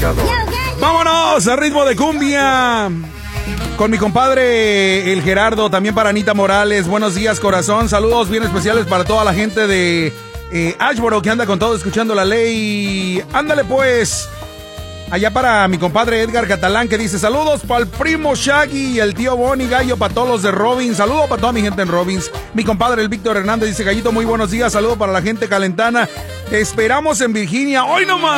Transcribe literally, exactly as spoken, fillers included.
agitador. Vámonos a ritmo de cumbia. Con mi compadre el Gerardo, también para Anita Morales. Buenos días, corazón. Saludos bien especiales para toda la gente de eh, Ashboro que anda con todo escuchando la ley. Ándale pues. Allá para mi compadre Edgar Catalán que dice saludos para el primo Shaggy y el tío Bonnie Gallo, para todos los de Robbins. Saludos para toda mi gente en Robbins. Mi compadre el Víctor Hernández dice Gallito, muy buenos días. Saludos para la gente calentana. Te esperamos en Virginia. Hoy nomás.